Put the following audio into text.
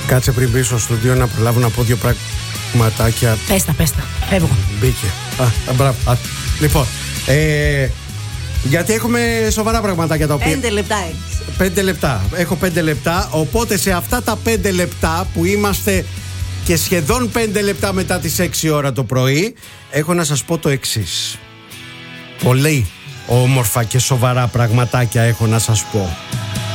Κάτσε πριν μπει στο στούντιο να προλάβω να πω δύο πραγματάκια. Πες τα. Φεύγω. Μπήκε. Μπράβο. Λοιπόν, γιατί έχουμε σοβαρά πραγματάκια τα οποία. 5 λεπτά έχεις. 5 λεπτά. Έχω 5 λεπτά. Οπότε σε αυτά τα 5 λεπτά που είμαστε και σχεδόν 5 λεπτά μετά τις 6 ώρα το πρωί, έχω να σας πω το εξής. Πολύ όμορφα και σοβαρά πραγματάκια έχω να σας πω.